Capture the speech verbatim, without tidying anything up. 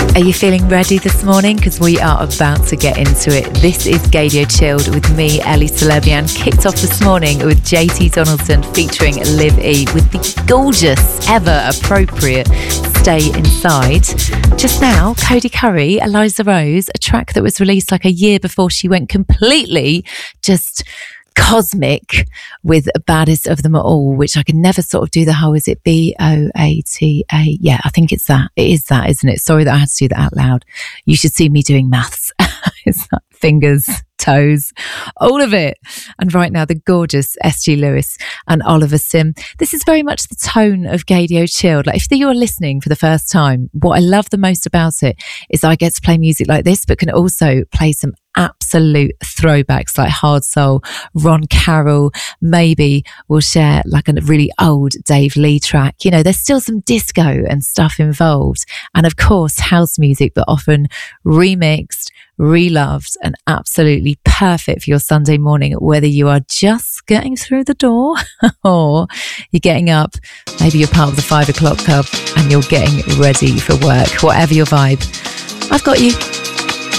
Are you feeling ready this morning? Because we are about to get into it. This is Gaydio Chilled with me, Ellie Celebian. Kicked off this morning with J T Donaldson featuring Liv E with the gorgeous, ever appropriate Stay Inside. Just now, Cody Curry, Eliza Rose, a track that was released like a year before she went completely just cosmic with Baddest of Them All, which I can never sort of do the whole, is it B O A T A? Yeah, I think it's that. It is that, isn't it? Sorry that I had to do that out loud. You should see me doing maths. It's like fingers, toes, all of it. And right now, the gorgeous S G Lewis and Oliver Sim. This is very much the tone of Gaydio Chilled. Like, if you're listening for the first time, what I love the most about it is I get to play music like this, but can also play some absolute throwbacks like Hard Soul, Ron Carroll. Maybe we'll share like a really old Dave Lee track. You know, there's still some disco and stuff involved. And of course, house music, but often remixed, reloved, and absolutely perfect for your Sunday morning, whether you are just getting through the door or you're getting up, maybe you're part of the five o'clock club and you're getting ready for work. Whatever your vibe, I've got you.